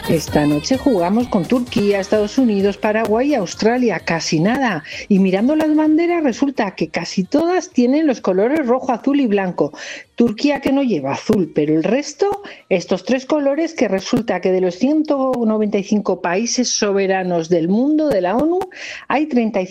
Esta noche jugamos con Turquía, Estados Unidos, Paraguay y Australia, casi nada. Y mirando las banderas resulta que casi todas tienen los colores rojo, azul y blanco. Turquía que no lleva azul, pero el resto, estos tres colores que resulta que de los 195 países soberanos del mundo de la ONU hay 35